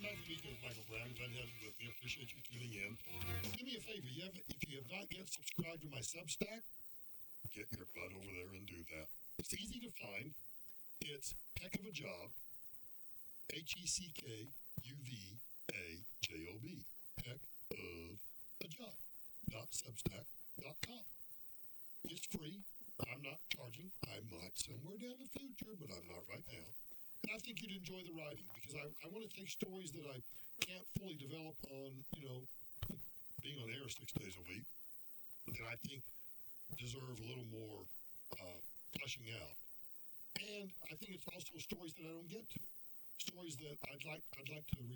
Speaking of Michael Brown, glad to have you with me. Appreciate you tuning in. Do me a favor, if you have not yet subscribed to my Substack, get your butt over there and do that. It's easy to find. It's Heck of a Job, HECKUVAJOB. Heck of a Job. Substack.com. It's free. I'm not charging. I might somewhere down the future, but I'm not right now. And I think you'd enjoy the writing because I want to take stories that I can't fully develop on, being on air 6 days a week, that I think deserve a little more fleshing out. And I think it's also stories that I don't get to. Stories that I'd like to